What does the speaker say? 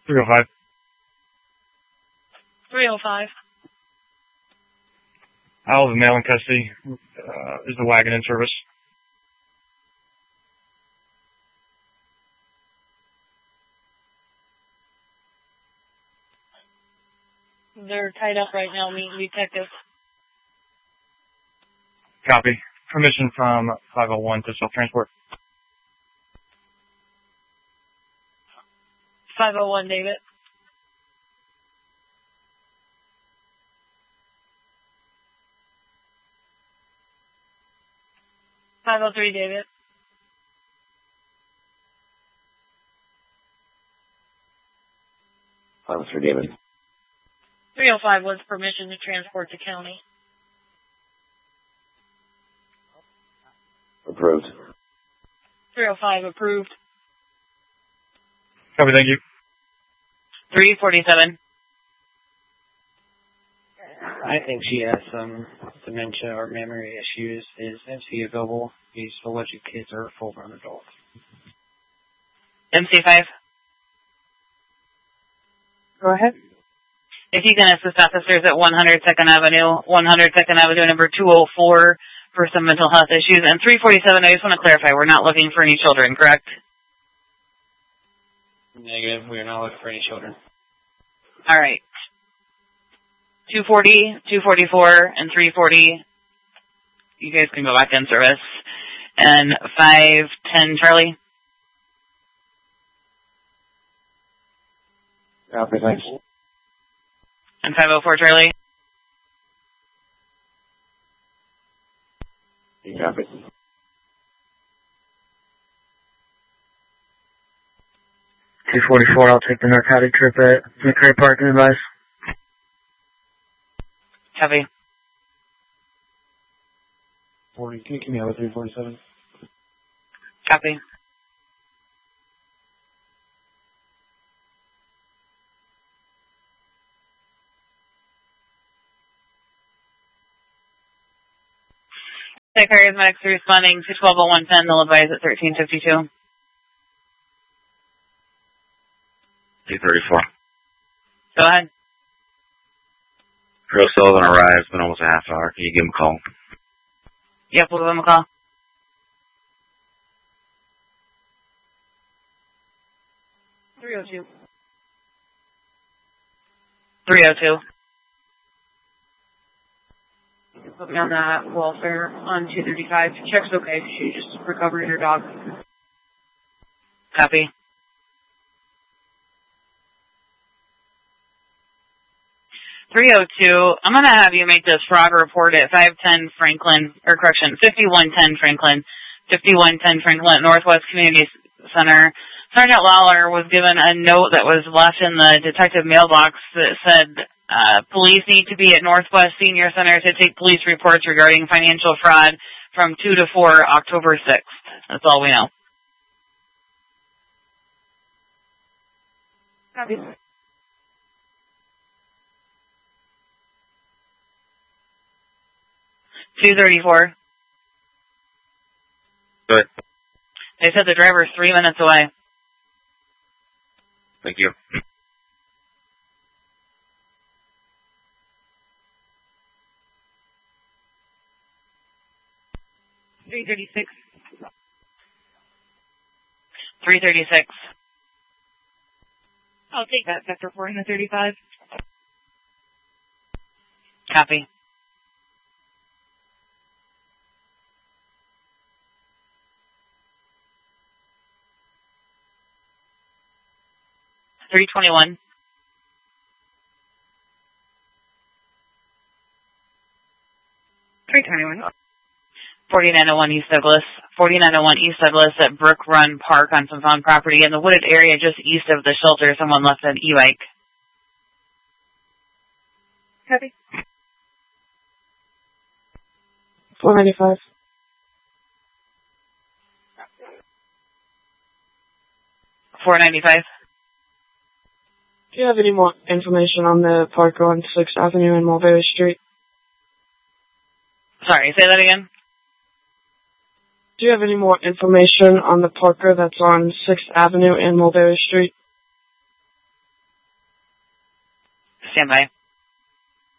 305. 305. I'll have a male in custody. Is the wagon in service? They're tied up right now, meet detective. Copy. Permission from 501 to self-transport. 501, David. .503, David. .503, David. 305 was permission to transport to county. Approved. 305 approved. Copy, thank you. 347. I think she has some dementia or memory issues. Is MC available? These alleged kids are full-grown adults. MC5. Go ahead. If you can assist officers at 100 2nd Avenue, 100 2nd Avenue, number 204 for some mental health issues. And 347, I just want to clarify, we're not looking for any children, correct? Negative. We are not looking for any children. All right. 240, 244, and 340. You guys can go back in service. And 510, Charlie. Copy, thanks. And 504, Charlie. Copy. 244, I'll take the narcotic trip at McRae Park and advise. Copy. 40. Can you give me over 347? Copy. Secretary of Medics responding to 120110. They'll advise at 1352. 234. Go ahead. Chris Sullivan arrives, been almost a half hour. Can you give him a call? Yep, we'll give him a call. .302. 302. Put me on that welfare on 235. Check's okay. She just recovered her dog. Copy. .302. I'm going to have you make this fraud report at 510 Franklin, or correction, 5110 Franklin, 5110 Franklin at Northwest Community Center. Sergeant Lawler was given a note that was left in the detective mailbox that said, police need to be at Northwest Senior Center to take police reports regarding financial fraud from 2 to 4 October 6th. That's all we know. Copy. .234. Good. They said the driver's 3 minutes away. Thank you. .336. 336. I'll take that, Sector 4 in the 35. Copy. .321. 321. 4901 East Douglas. 4901 East Douglas at Brook Run Park on some found property in the wooded area just east of the shelter. Someone left an e-bike. Copy. 495. .495. Do you have any more information on the park on 6th Avenue and Mulberry Street? Sorry, say that again? Do you have any more information on the Parker that's on 6th Avenue and Mulberry Street? Stand by.